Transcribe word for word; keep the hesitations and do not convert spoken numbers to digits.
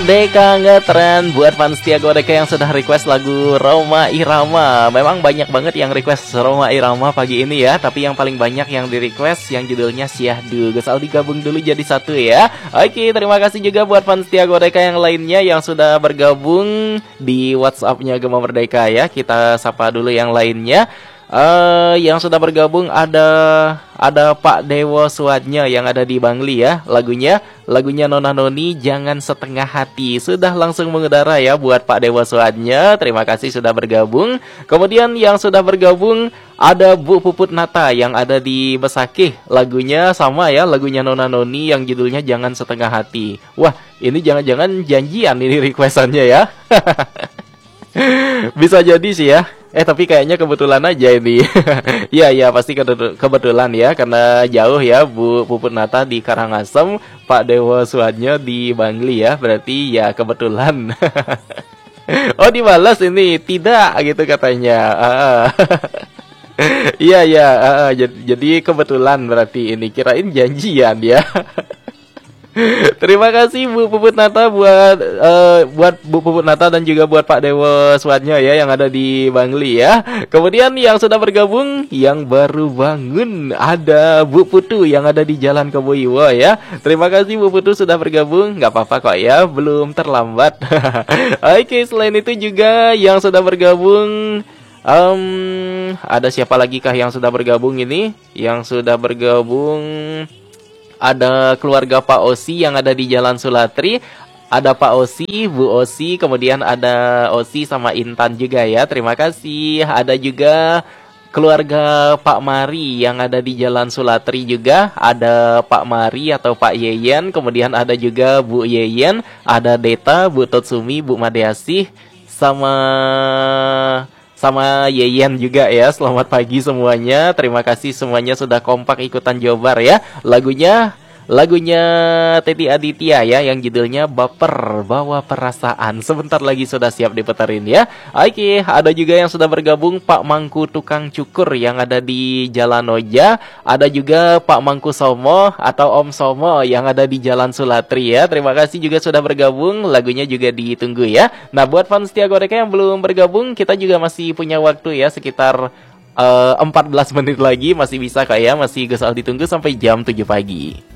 Deka ngetren buat fans Tiago Deka yang sudah request lagu Roma Irama. Memang banyak banget yang request Roma Irama pagi ini ya, tapi yang paling banyak yang di request yang judulnya Syahdu. Gus Aldi gabung dulu jadi satu ya. Oke, terima kasih juga buat fans Tiago Deka yang lainnya yang sudah bergabung di WhatsApp-nya Gema Merdeka ya. Kita sapa dulu yang lainnya. Uh, yang sudah bergabung ada ada Pak Dewo Suadnya yang ada di Bangli ya. Lagunya lagunya Nona Noni Jangan Setengah Hati sudah langsung mengudara ya buat Pak Dewo Suadnya. Terima kasih sudah bergabung. Kemudian yang sudah bergabung ada Bu Puput Nata yang ada di Besakih. Lagunya sama ya, lagunya Nona Noni yang judulnya Jangan Setengah Hati. Wah, ini jangan-jangan janjian ini requestannya ya. Bisa jadi sih ya. Eh tapi kayaknya kebetulan aja ini. Iya ya pasti kebetulan ya, karena jauh ya Bu Puput Nata di Karangasem, Pak Dewo Suadnya di Bangli ya. Berarti ya kebetulan. Oh dibalas ini, tidak gitu katanya. Iya ya, jadi kebetulan berarti ini, kirain janjian ya. Terima kasih Bu Puput Nata buat uh, buat Bu Puput Nata dan juga buat Pak Dewo Suadnya ya yang ada di Bangli ya. Kemudian yang sudah bergabung, yang baru bangun ada Bu Putu yang ada di Jalan Keboiwo ya. Terima kasih Bu Putu sudah bergabung. Nggak apa-apa kok ya, belum terlambat. Oke, selain itu juga yang sudah bergabung, um, ada siapa lagi kah yang sudah bergabung ini? Yang sudah bergabung ada keluarga Pak Osi yang ada di Jalan Sulatri. Ada Pak Osi, Bu Osi, kemudian ada Osi sama Intan juga ya. Terima kasih. Ada juga keluarga Pak Mari yang ada di Jalan Sulatri juga. Ada Pak Mari atau Pak Yeyen. Kemudian ada juga Bu Yeyen. Ada Deta, Bu Totsumi, Bu Madeasih, sama sama Yeyen juga ya. Selamat pagi semuanya. Terima kasih semuanya sudah kompak ikutan Jobar ya. Lagunya Lagunya Teti Aditya ya yang judulnya Baper Bawa Perasaan. Sebentar lagi sudah siap diputerin ya. Oke, ada juga yang sudah bergabung Pak Mangku Tukang Cukur yang ada di Jalan Oja. Ada juga Pak Mangku Somo atau Om Somo yang ada di Jalan Sulatri ya. Terima kasih juga sudah bergabung. Lagunya juga ditunggu ya. Nah, buat fans Tiago Deka yang belum bergabung, kita juga masih punya waktu ya, sekitar uh, empat belas menit lagi masih bisa kayak, masih Gus Aldi tunggu sampai jam tujuh pagi.